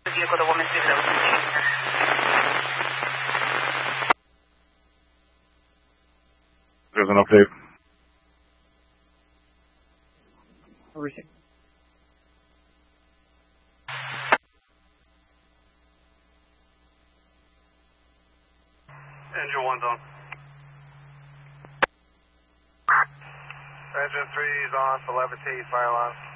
vehicle, the woman said that was confused. There's an update. Receive. Engine 1's on. Engine 3's on for levity, fire alarm.